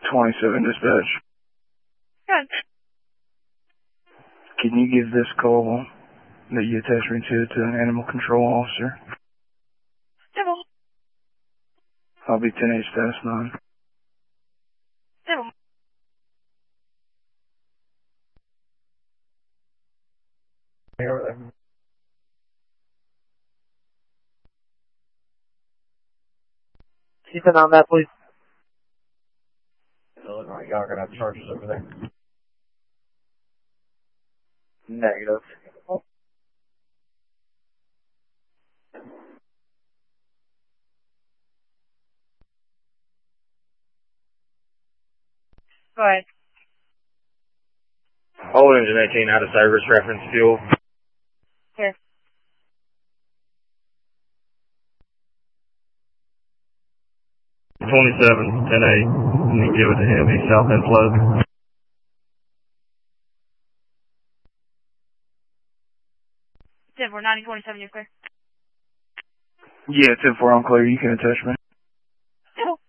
27 dispatch. Good. Can you give this call that you attached me to an animal control officer? Double. I'll be 10-8 status 9. Double. Keep an eye on that, please. Alright, y'all are going to have charges over there. Negative. Go ahead. Old engine 18 out of service, reference fuel. Here. $27, 10-8. And you give it to him. He's south end flow. Denver, 9027, you're clear. Yeah, 10-4, I'm clear. You can attach me. Double.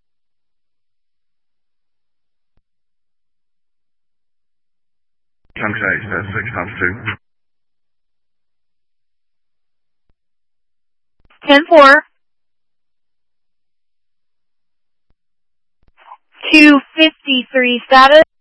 Junction 8, that's 6 times 2. 10-4. 253 status.